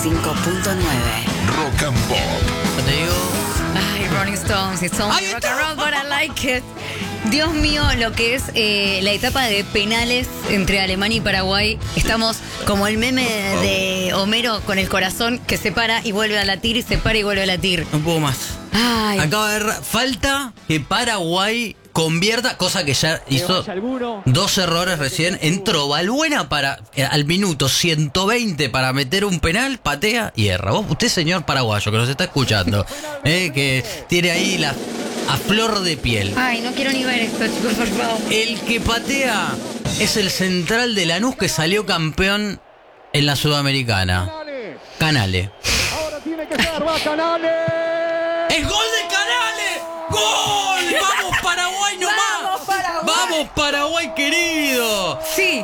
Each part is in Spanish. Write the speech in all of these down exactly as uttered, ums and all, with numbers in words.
cinco punto nueve. Rock and Pop. Te digo. Ay, Rolling Stones, it's only rock and roll, but I like it. Dios mío, lo que es eh, la etapa de penales entre Alemania y Paraguay. Estamos como el meme de Homero con el corazón que se para y vuelve a latir y se para y vuelve a latir. Un poco más. Ay. Acaba de ver, falta que Paraguay convierta, cosa que ya hizo dos errores recién. Entró Balbuena para eh, al minuto ciento veinte para meter un penal, patea y erra. Vos, usted, señor paraguayo que nos está escuchando, eh, que tiene ahí la a flor de piel. Ay, no quiero ni ver esto, chicos, por favor. El que patea es el central de Lanús que salió campeón en la Sudamericana. Canale. Ahora tiene que ser, va Canales. ¡Es gol de Canales! ¡Gol! ¡Vamos Paraguay nomás! ¡Vamos, Paraguay! ¡Vamos Paraguay querido! Sí.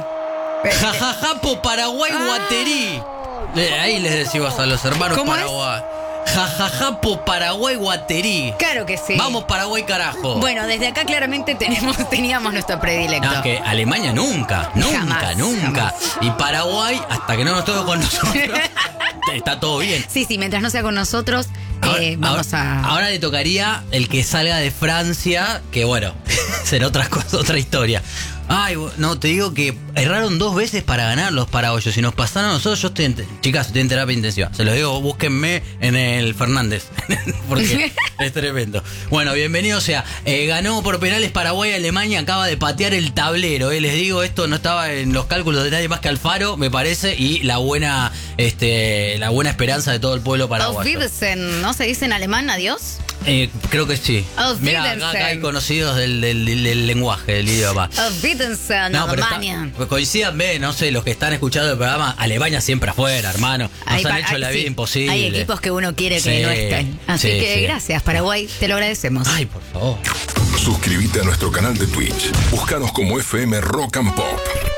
Jajajapo Paraguay Guaterí. Le- Ahí les decimos a los hermanos ¿Cómo es? Paraguay. Jajajapo Paraguay Guaterí. Claro que sí. Vamos Paraguay carajo. Bueno, desde acá claramente tenemos, teníamos nuestro predilecto. No, que Alemania nunca, nunca, Jamás, nunca. jamás. Y Paraguay, hasta que no nos toque con nosotros, está todo bien. Sí, sí, mientras no sea con nosotros, Ahora, eh, vamos ahora- a... ahora le tocaría el que salga de Francia, que bueno, será otra cosa, otra historia. Ay, no, te digo que erraron dos veces para ganar los paraguayos. Si nos pasaron a nosotros, yo estoy en, chicas, estoy en terapia intensiva. Se los digo, búsquenme en el Fernández. Porque es tremendo. Bueno, bienvenido sea. Eh, ganó por penales Paraguay. Alemania acaba de patear el tablero. Eh. Les digo, esto no estaba en los cálculos de nadie más que Alfaro, me parece. Y la buena, este, la buena esperanza de todo el pueblo Auf paraguayo. Wiedersehen, ¿no se dice en alemán adiós? Eh, creo que sí. Auf Mirá, acá, acá hay conocidos del, del, del- del lenguaje, del idioma. Auf Wiedersehen, No, pero Alemania. está, coincídanme, no sé, los que están escuchando el programa, Alemania siempre afuera, hermano. Nos Hay han pa- hecho hay- la sí, vida imposible. Hay equipos que uno quiere que Sí, no estén. Así sí, que sí. gracias, Paraguay, te lo agradecemos. Ay, por favor. Suscríbete a nuestro canal de Twitch. Búscanos como F M Rock and Pop.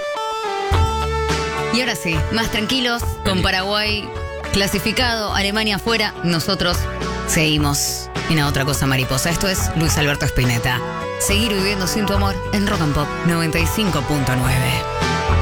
Y ahora sí, más tranquilos, con Paraguay clasificado, Alemania afuera, nosotros seguimos en A Otra Cosa Mariposa. Esto es Luis Alberto Spinetta. Seguir viviendo sin tu amor en Rock and Pop noventa y cinco punto nueve.